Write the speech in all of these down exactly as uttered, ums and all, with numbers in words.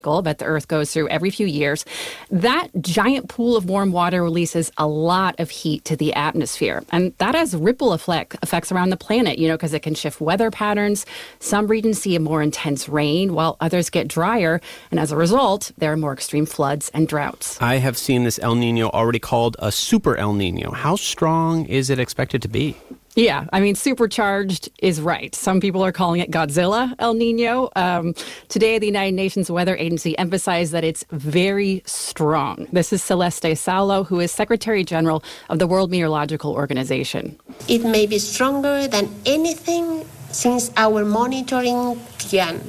that the Earth goes through every few years. That giant pool of warm water releases a lot of heat to the atmosphere. And that has ripple effect, effects around the planet, you know, because it can shift weather patterns. Some regions see a more intense rain, while others get drier. And as a result, there are more extreme floods and droughts. I have seen this El Nino already called a super El Nino. How strong is it expected to be? Yeah, I mean, supercharged is right. Some people are calling it Godzilla El Nino. Um, today, the United Nations Weather Agency emphasized that it's very strong. This is Celeste Saulo, who is Secretary General of the World Meteorological Organization. It may be stronger than anything since our monitoring began.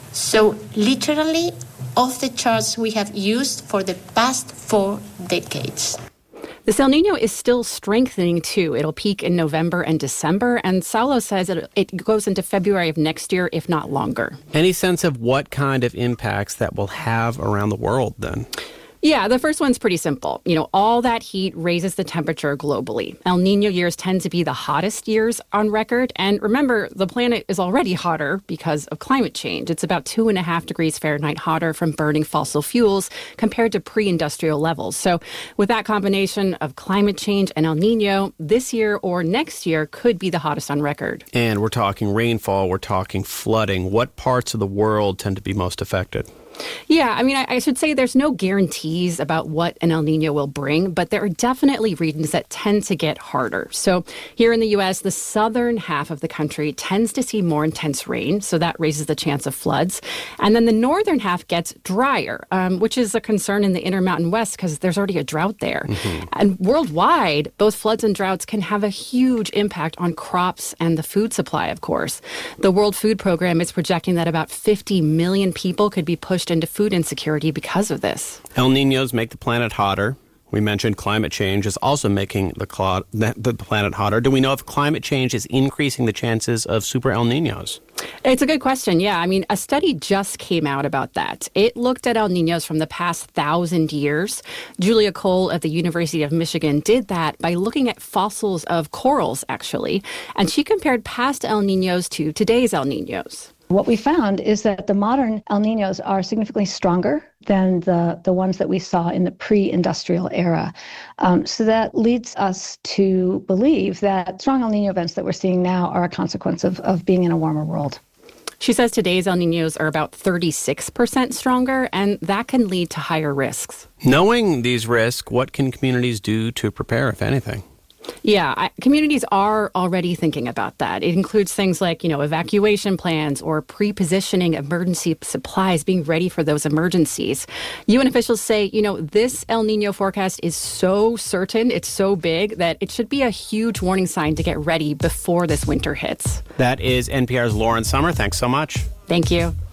So literally off the charts we have used for the past four decades. This El Nino is still strengthening, too. It'll peak in November and December, and Saulo says that it goes into February of next year, if not longer. Any sense of what kind of impacts that will have around the world, then? Yeah, the first one's pretty simple. You know, all that heat raises the temperature globally. El Nino years tend to be the hottest years on record. And remember, the planet is already hotter because of climate change. It's about two and a half degrees Fahrenheit hotter from burning fossil fuels compared to pre-industrial levels. So with that combination of climate change and El Nino, this year or next year could be the hottest on record. And we're talking rainfall, we're talking flooding. What parts of the world tend to be most affected? Yeah, I mean, I, I should say there's no guarantees about what an El Nino will bring, but there are definitely regions that tend to get harder. So here in the U S, the southern half of the country tends to see more intense rain, so that raises the chance of floods. And then the northern half gets drier, um, which is a concern in the Intermountain West because there's already a drought there. Mm-hmm. And worldwide, both floods and droughts can have a huge impact on crops and the food supply, of course. The World Food Program is projecting that about fifty million people could be pushed into food insecurity because of this. El Ninos make the planet hotter. We mentioned climate change is also making the, cl- the planet hotter. Do we know if climate change is increasing the chances of super El Ninos? It's a good question. Yeah, I mean, a study just came out about that. It looked at El Ninos from the past thousand years. Julia Cole at the University of Michigan did that by looking at fossils of corals, actually. And she compared past El Ninos to today's El Ninos. What we found is that the modern El Ninos are significantly stronger than the, the ones that we saw in the pre-industrial era. Um, so that leads us to believe that strong El Nino events that we're seeing now are a consequence of, of being in a warmer world. She says today's El Ninos are about thirty-six percent stronger, and that can lead to higher risks. Knowing these risks, what can communities do to prepare, if anything? Yeah, I, communities are already thinking about that. It includes things like, you know, evacuation plans or pre-positioning emergency supplies, being ready for those emergencies. U N officials say, you know, this El Nino forecast is so certain, it's so big, that it should be a huge warning sign to get ready before this winter hits. That is N P R's Lauren Sommer. Thanks so much. Thank you.